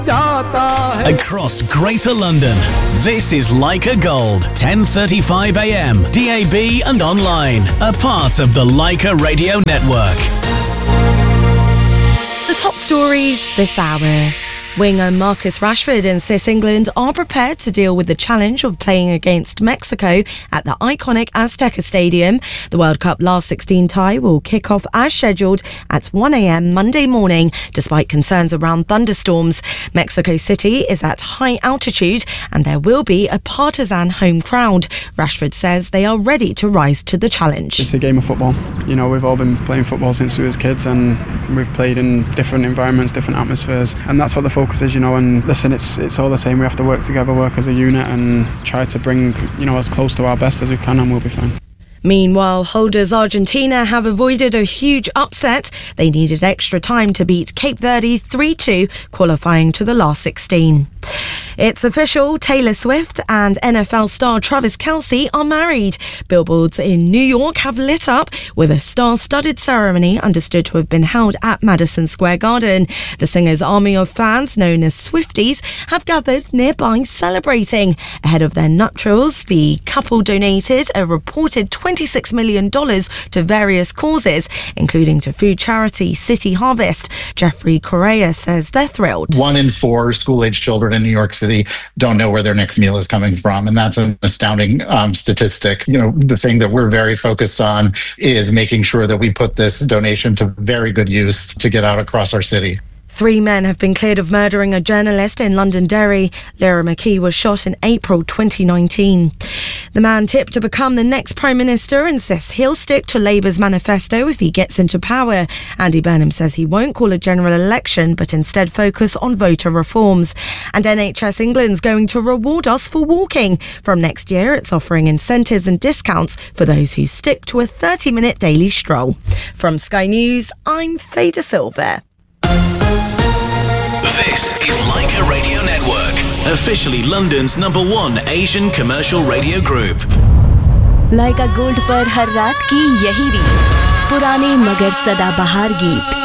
Across Greater London, this is Leica Gold, 10:35 a.m, DAB and online, a part of the Leica Radio Network. The top stories this hour. Winger Marcus Rashford insists England are prepared to deal with the challenge of playing against Mexico at the iconic Azteca Stadium. The World Cup last 16 tie will kick off as scheduled at 1 a.m. Monday morning, despite concerns around thunderstorms. Mexico City is at high altitude and there will be a partisan home crowd. Rashford says they are ready to rise to the challenge. It's a game of football. You know, we've all been playing football since we was kids and we've played in different environments, different atmospheres, and that's what the focus is, you know. And listen, it's all the same. We have to work together, work as a unit and try to bring, you know, as close to our best as we can, and we'll be fine. Meanwhile, holders Argentina have avoided a huge upset. They needed extra time to beat Cape Verde 3-2, qualifying to the last 16. It's official, Taylor Swift and NFL star Travis Kelce are married. Billboards in New York have lit up with a star-studded ceremony understood to have been held at Madison Square Garden. The singer's army of fans, known as Swifties, have gathered nearby celebrating. Ahead of their nuptials, the couple donated a reported $26 million to various causes, including to food charity City Harvest. Jeffrey Correa says they're thrilled. 1 in 4 school-age children in New York City don't know where their next meal is coming from, and that's an astounding statistic. You know, the thing that we're very focused on is making sure that we put this donation to very good use to get out across our city. 3 men have been cleared of murdering a journalist in Londonderry. Lyra McKee was shot in April 2019. The man tipped to become the next Prime Minister insists he'll stick to Labour's manifesto if he gets into power. Andy Burnham says he won't call a general election but instead focus on voter reforms. And NHS England's going to reward us for walking. From next year, it's offering incentives and discounts for those who stick to a 30-minute daily stroll. From Sky News, I'm Faye De Silva. This is Leica Radio Network, officially London's #1 Asian commercial radio group. Leica Gold पर हर रात की यही रीत, पुराने मगर सदाबहार गीत.